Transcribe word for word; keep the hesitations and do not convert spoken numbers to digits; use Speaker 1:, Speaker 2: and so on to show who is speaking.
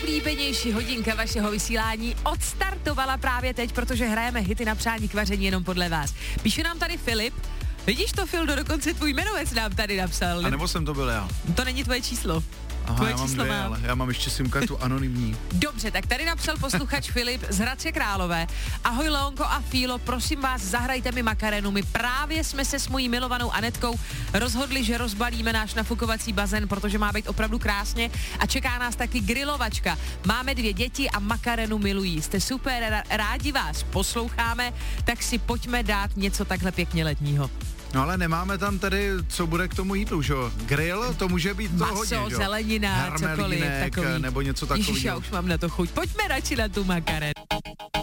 Speaker 1: nejoblíbenější hodinka vašeho vysílání odstartovala právě teď, protože hrajeme hity na přání k vaření jenom podle vás. Píše nám tady Filip. Vidíš to, Fildo, dokonce tvůj jmenovec nám tady napsal.
Speaker 2: A nebo jsem to byl já.
Speaker 1: To není tvoje číslo.
Speaker 2: Aha,
Speaker 1: tvoje
Speaker 2: já mám
Speaker 1: číslo
Speaker 2: dvě,
Speaker 1: mám.
Speaker 2: ale já mám ještě simkartu anonymní.
Speaker 1: Dobře, tak tady napsal posluchač Filip z Hradce Králové. Ahoj Leonko a Fílo, prosím vás, zahrajte mi Makarenu. My právě jsme se s mojí milovanou Anetkou rozhodli, že rozbalíme náš nafukovací bazén, protože má být opravdu krásně a čeká nás taky grilovačka. Máme dvě děti a Makarenu milují. Jste super, rádi vás posloucháme, tak si pojďme dát něco takhle pěkně letního.
Speaker 2: No ale nemáme tam tady, co bude k tomu jídlu, že jo? Grill, to může být to
Speaker 1: Maso,
Speaker 2: hodně, že jo?
Speaker 1: zelenina, cokoliv takový.
Speaker 2: nebo něco takového.
Speaker 1: Ježiš, já už mám na to chuť. Pojďme radši na tu Makarenu.